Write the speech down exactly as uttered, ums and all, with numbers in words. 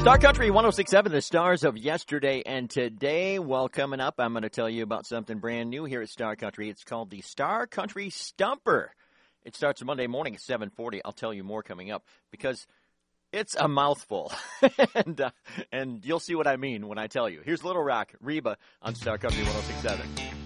Star Country one oh six point seven, the stars of yesterday and today. Well, coming up, I'm going to tell you about something brand new here at Star Country. It's called the Star Country Stumper. It starts Monday morning at seven forty. I'll tell you more coming up because it's a mouthful. and uh, and you'll see what I mean when I tell you. Here's Little Rock, Reba on Star Country one oh six point seven.